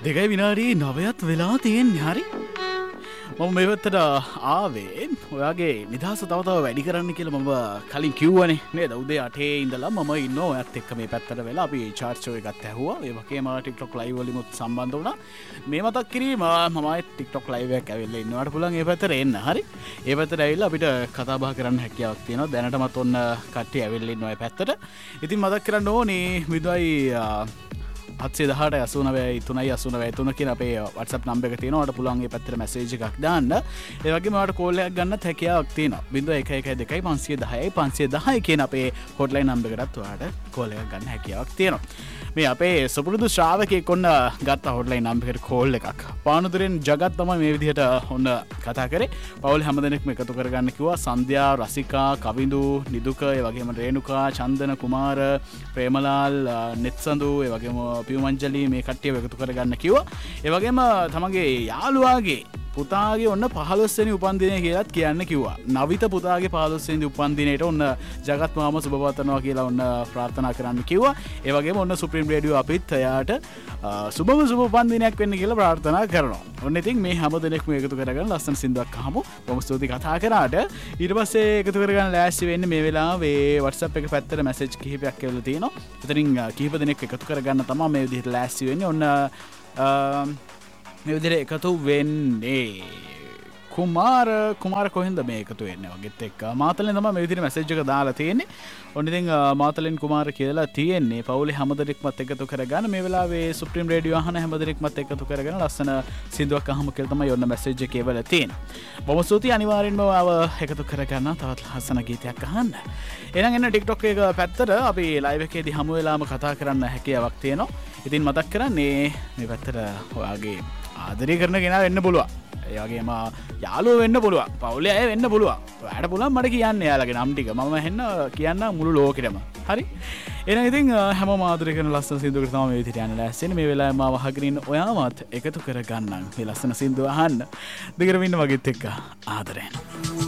දෙකයි විනාඩි 9ක් වෙලා තියෙන්නේ. හරි. මම මේ පැත්තට ආවේ ඔයාගේ නිදහස තව තව වැඩි කරන්න කියලා මම කලින් කිව්වනේ නේද? උදේ 8 ඉඳලා මම ඉන්නවා ඔයත් එක්ක මේ පැත්තට වෙලා අපි චාට් ෂෝ එකත් ඇහුවා. ඒ වගේම TikTok live වලිමුත් සම්බන්ධ වුණා. මේ මතක් කිරීම මම ආයෙත් TikTok live එකක් ඇවිල්ලා ඉන්නවට පුළුවන් මේ පැත්තට එන්න. හරි. ඒ පැත්තට ඇවිල්ලා අපිට කතා බහ කරන්න හැකියාවක් තියෙනවා. දැනටමත් ඔන්න කට්ටිය ඇවිල්ලා ඉන්නවා මේ පැත්තට. ඉතින් මතක් කරන්න ඕනේ විදුයි 718 කියන අපේ WhatsApp නම්බර් එක තියෙනවා. ඔයාලට පුළුවන් මේ පැත්තට මැසේජ් එකක් දාන්න. ඒ වගේම ඔයාලට කෝල් එකක් ගන්නත් හැකියාවක් තියෙනවා. 0112 510 510 කියන අපේ හොට්ලයින් නම්බර් එකටත් ඔයාලට කෝල් එකක් ගන්න හැකියාවක් තියෙනවා. මේ අපේ සුපුරුදු ශ්‍රාවකයෙක් ඔන්න ගත්ත හොට්ලයින් නම්බර් එකට කෝල් එකක්. පානුදුරෙන් ජගත් තමයි මේ විදිහට ඔන්න කතා කරේ. පවුල් හැමදෙනෙක්ම එකතු කරගන්න කිව්වා. සන්ධ්‍යා, රසිකා, කවිඳු, නිදුක, ඒ වගේම රේණුකා, චන්දන, කුමාර, ප්‍රේමලාල්, නෙත්සඳු, ඒ වගේම පියුමංජලි මේ කට්ටිය එකතු කරගන්න කිව්වා. ඒ වගේම තමන්ගේ යාළුවාගේ පුතාගේ ඔන්න 15 වෙනි උපන්දිනය කියලාත් කියන්න කිව්වා. නවිත පුතාගේ 15 වෙනි උපන්දිනයට ඔන්න ජගත් මාම සුබ පතනවා කියලා ඔන්න ප්‍රාර්ථනා කරන්න කිව්වා. ඒ වගේම ඔන්න සුප්‍රීම රේඩියෝ අපිත් එයාට සුබම සුබ උපන්දිනයක් වෙන්න කියලා ප්‍රාර්ථනා කරනවා. ඔන්න ඉතින් මේ හැම දෙනෙක්ම එකතු කරගෙන ලස්සන සින්දුවක් අහමු. බොහොම ස්තුතියි කතා කරාට. ඊට පස්සේ එකතු කරගන්න ලෑස්ති වෙන්නේ මේ වෙලාවේ WhatsApp එක පැත්තට මැසේජ් කිහිපයක් එවලා තියෙනවා. එතනින් කිහිප දෙනෙක් එකතු කරගන්න තමයි මේ විදිහට ලෑස්ති වෙන්නේ. ඔන්න මේ විදිහට එකතු වෙන්නේ කුමාර කොහෙන්ද මේ එකතු වෙන්නේ වගේත් එක්ක මාතලෙන් තමයි මේ විදිහට මැසේජ් එක දාලා තියෙන්නේ. ඔන්න ඉතින් මාතලෙන් කුමාර කියලා තියෙන්නේ. පවුලේ හැමදෙනෙක්මත් එකතු කරගන්න මේ වෙලාවේ සුප්‍රීම රේඩියෝ අහන හැමදෙනෙක්මත් එකතු කරගෙන ලස්සන සින්දුවක් අහමු කියලා තමයි ඔන්න මැසේජ් එකේ වල තියෙන්නේ. බොහොම ස්තුතියි අනිවාර්යෙන්ම ආව එකතු කරගන්න තවත් ලස්සන ගීතයක් අහන්න. එහෙනම් එන්න TikTok එක පැත්තට අපි ලයිව් එකේදී හමු වෙලාම කතා කරන්න හැකියාවක් තියෙනවා. ඉතින් මතක් කරන්නේ මේ පැත්තට ඔයාගේ ආදරය කරන කෙනා වෙන්න පුළුවන්. ඒ වගේම යාළුවෝ වෙන්න පුළුවන්. පවුලේ අය වෙන්න පුළුවන්. ඔයාලට පුළුවන් මට කියන්න යාළුවගේ නම් ටික. මම හෙන්න කියන්න මුළු ලෝකෙටම. හරි? එහෙනම් ඉතින් හැමෝම ආදරය කරන ලස්සන සින්දුවකට තමයි මේ විදිහට යන්න ලෑස්තිනේ. මේ වෙලාවේ මාව අහගෙන ඉන්න ඔයාමත් එකතු කරගන්නම්. මේ ලස්සන සින්දුව අහන්න. දෙකරම ඉන්න වගේත් එක්ක ආදරයෙන්.